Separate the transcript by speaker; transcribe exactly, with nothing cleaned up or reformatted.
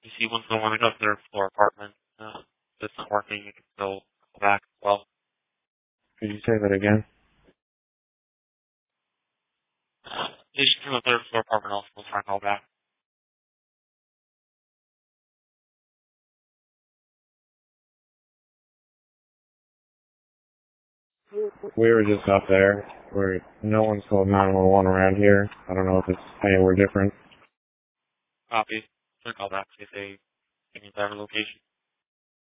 Speaker 1: you see one still want to go to their floor apartment. Uh, if it's not working, you can still go back as well.
Speaker 2: Could you say that again?
Speaker 1: You should come to the third floor apartment also. We'll try and call back.
Speaker 2: We were just up there. Where no one's called nine one one around here. I don't know if it's anywhere different.
Speaker 1: Copy. Try and call back. See if they give me a better location.